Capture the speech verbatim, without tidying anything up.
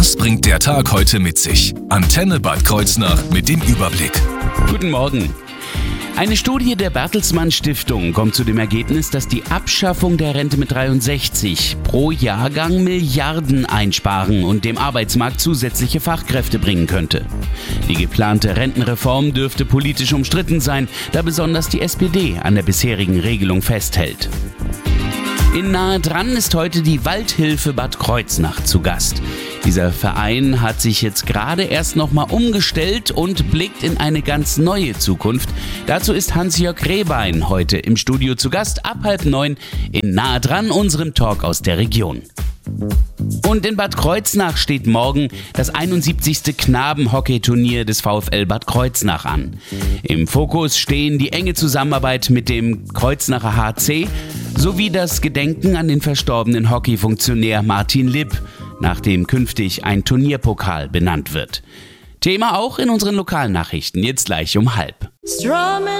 Was bringt der Tag heute mit sich? Antenne Bad Kreuznach mit dem Überblick. Guten Morgen. Eine Studie der Bertelsmann Stiftung kommt zu dem Ergebnis, dass die Abschaffung der Rente mit dreiundsechzig pro Jahrgang Milliarden einsparen und dem Arbeitsmarkt zusätzliche Fachkräfte bringen könnte. Die geplante Rentenreform dürfte politisch umstritten sein, da besonders die S P D an der bisherigen Regelung festhält. In Nahe dran ist heute die Waldhilfe Bad Kreuznach zu Gast. Dieser Verein hat sich jetzt gerade erst nochmal umgestellt und blickt in eine ganz neue Zukunft. Dazu ist Hans-Jörg Rehbein heute im Studio zu Gast, ab halb neun in Nahe dran, unserem Talk aus der Region. Und in Bad Kreuznach steht morgen das einundsiebzigste Knabenhockeyturnier des VfL Bad Kreuznach an. Im Fokus stehen die enge Zusammenarbeit mit dem Kreuznacher H C sowie das Gedenken an den verstorbenen Hockeyfunktionär Martin Lipp, nach dem künftig ein Turnierpokal benannt wird. Thema auch in unseren Lokalnachrichten, jetzt gleich um halb.